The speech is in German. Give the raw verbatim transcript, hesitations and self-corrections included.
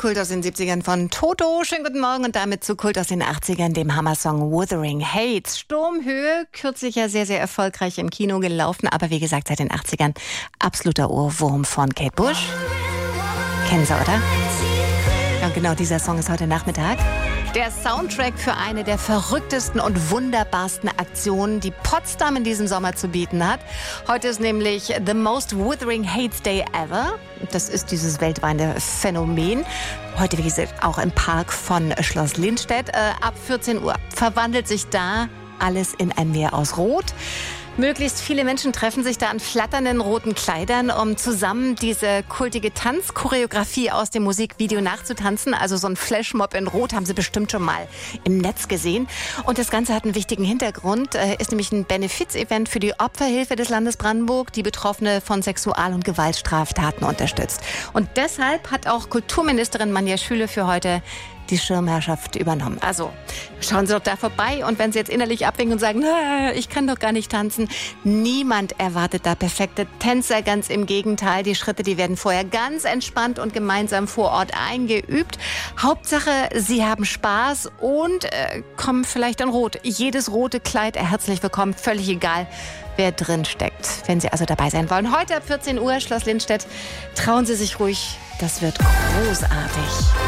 Kult aus den siebzigern von Toto. Schönen guten Morgen und damit zu Kult aus den achtzigern, dem Hammersong Wuthering Heights. Sturmhöhe, kürzlich ja sehr, sehr erfolgreich im Kino gelaufen, aber wie gesagt seit den achtzigern absoluter Ohrwurm von Kate Bush. Kennen Sie, oder? Ja, genau dieser Song ist heute Nachmittag der Soundtrack für eine der verrücktesten und wunderbarsten Aktionen, die Potsdam in diesem Sommer zu bieten hat. Heute ist nämlich The Most Wuthering Heights Day Ever. Das ist dieses weltweite Phänomen. Heute, wie gesagt, auch im Park von Schloss Lindstedt. Äh, ab vierzehn Uhr verwandelt sich da alles in ein Meer aus Rot. Möglichst viele Menschen treffen sich da an flatternden roten Kleidern, um zusammen diese kultige Tanzchoreografie aus dem Musikvideo nachzutanzen. Also so ein Flashmob in Rot haben Sie bestimmt schon mal im Netz gesehen. Und das Ganze hat einen wichtigen Hintergrund, ist nämlich ein Benefiz-Event für die Opferhilfe des Landes Brandenburg, die Betroffene von Sexual- und Gewaltstraftaten unterstützt. Und deshalb hat auch Kulturministerin Manja Schüle für heute die Schirmherrschaft übernommen. Also schauen Sie doch da vorbei und wenn Sie jetzt innerlich abwinken und sagen, ich kann doch gar nicht tanzen, niemand erwartet da perfekte Tänzer, ganz im Gegenteil. Die Schritte, die werden vorher ganz entspannt und gemeinsam vor Ort eingeübt. Hauptsache, Sie haben Spaß und äh, kommen vielleicht in Rot. Jedes rote Kleid herzlich willkommen, völlig egal, wer drin steckt. Wenn Sie also dabei sein wollen. Heute ab vierzehn Uhr, Schloss Lindstedt. Trauen Sie sich ruhig, das wird großartig.